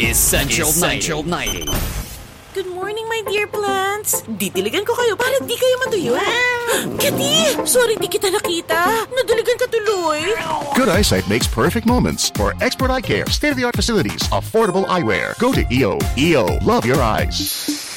Essential 90. Good morning, my dear plants. Didiligan ko kayo para di kayo matuyo. Kitty! Sorry di kita nakita. Nadiligan ka tuloy. Good eyesight makes perfect moments. For expert eye care, state-of-the-art facilities, affordable eyewear. Go to EO. EO, love your eyes.